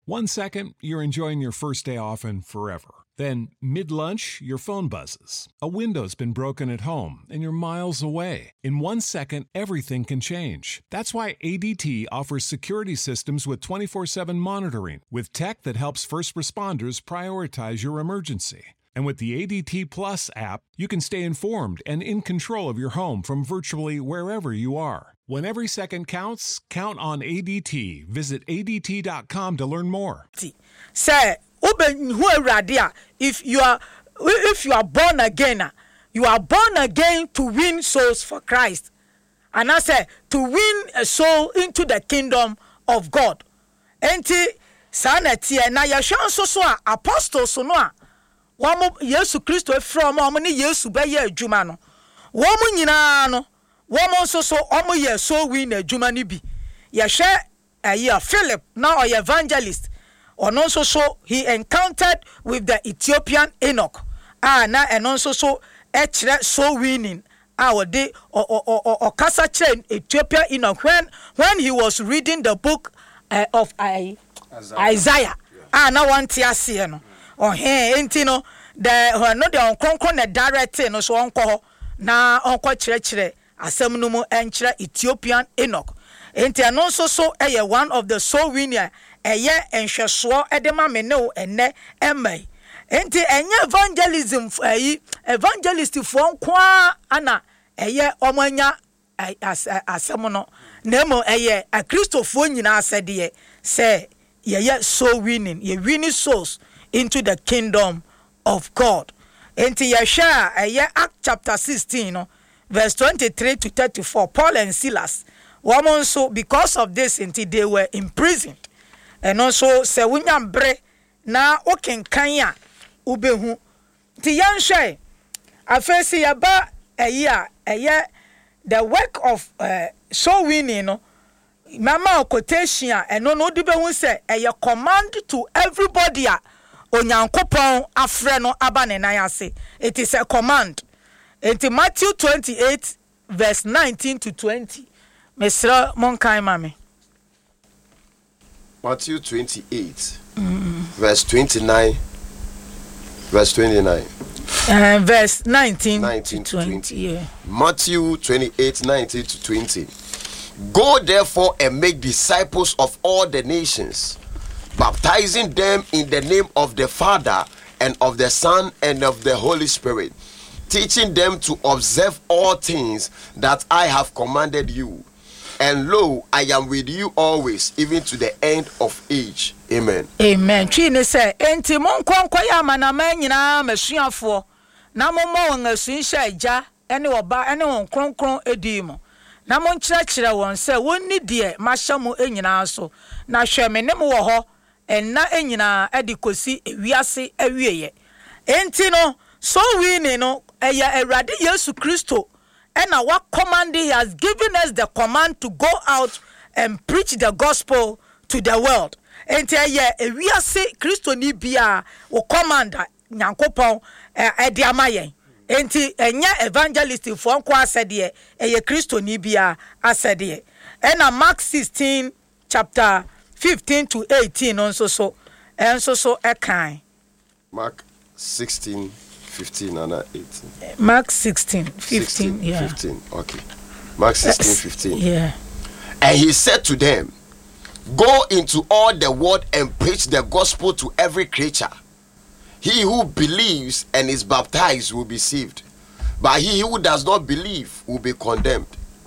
1 second, you're enjoying your first day off and forever. Then, mid-lunch, your phone buzzes. A window's been broken at home, and you're miles away. In 1 second, everything can change. That's why ADT offers security systems with 24/7 monitoring, with tech that helps first responders prioritize your emergency. And with the ADT Plus app, you can stay informed and in control of your home from virtually wherever you are. When every second counts, count on ADT. Visit ADT.com to learn more. Say, if you are born again, you are born again to win souls for Christ. And I say, to win a soul into the kingdom of God. Enti, saneti, na yashan so apostles so no Wamu Yesu Kristo from Omni Yesu Beye Jumano. Womu nyina no, womu so omu ye so win a Jumani bi. Yashe a year Philip, now a evangelist. Or also so he encountered with the Ethiopian Enoch. Na and also so so winning our day or Kasa chain Ethiopia Enoch when he was reading the book of Isaiah. Now one tiasieno. Oh hey entino the no the onkronkron na direct no so onko na onko chire asem no mu enchire Ethiopian Enoch enti ano so one of the soul winner eye enhweso edema me ne enne emai enti enye evangelist fo nko ana eye omanya asem no nemo eye a Christopher nyina asede say ye soul winning ye winning souls into the kingdom of God. Enti Yesha Act chapter 16 verse 23 to 34 Paul and Silas woman so because of this until they were imprisoned and also se wunyam bre na okenkan a ubehu ti yanhwe afesi yaba the work of soul winning no mama quotation and no dibehu say command to everybody Onyankopon afre no aba ne nan ase. It is a command. In Matthew 28 verse 19 to 20. Mesra monkai mame. Matthew 28 verse 29 verse 29. Verse 19 to 20. Yeah. Matthew 28 19 to 20. Go therefore and make disciples of all the nations, baptizing them in the name of the Father and of the Son and of the Holy Spirit, teaching them to observe all things that I have commanded you. And lo, I am with you always, even to the end of age. Amen. Amen. Chine say, enti mon kwankwa ya manama nyina masuafo na momo won asunsha eja ene oba ene won kronkron edimo. Na mon kyerɛkyerɛ won sɛ wonni de mahyɛmo enyina so na hwɛ me ne mo wɔ hɔ enna enyina edi kosi ewiase awieye enti no so winning no eya Awurade Yesu Kristo ena wa command he has given us the command to go out and preach the gospel to the world enti eya ewiase Kristo ni bia wo commander Nyankopɔn edi amayen enti enya evangelist for nko asede eye Kristo ni bia asede ena Mark 16 chapter 15 to 18 on so ekan Mark 16 15 and 18. Mark 16 15 yeah 15 okay. Mark 16 15 yeah. And he said to them, go into all the world and preach the gospel to every creature. He who believes and is baptized will be saved, but he who does not believe will be condemned.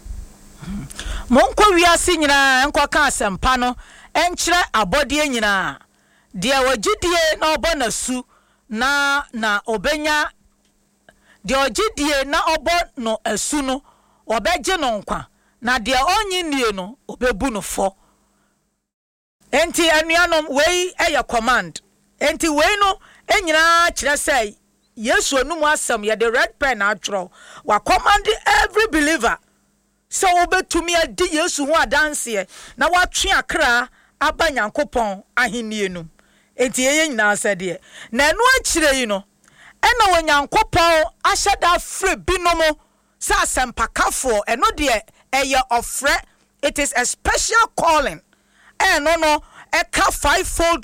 Monko wiase nyina enko ka asempa no enkyere abodie nyina de wagidie na obo na su na obenya de ogidie na obo no asu no obeje no nkwa na de onyi nie no obebu no fo enti anuanom wei eye command enti wei no enyina kyerɛ sɛ Yesu onum asɛm ye the red pen atro wa command every believer so obetumi adi Yesu ho adanse na watwe akra aba Nyankopɔn ahenni enum enti ye nyina asɛde na enu akyire yi no ɛna wo Nyankopɔn ahyɛda frɛ binom sa asɛmpakafo ɛno de ɛyɛ ɔfrɛ. It is a special calling ɛno no ɛka fivefold